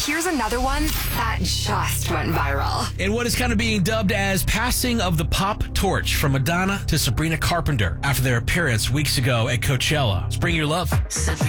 here's another one that just went viral. And what is kind of being dubbed as passing of the pop torch from Madonna to Sabrina Carpenter after their appearance weeks ago at Coachella. Let's bring your love.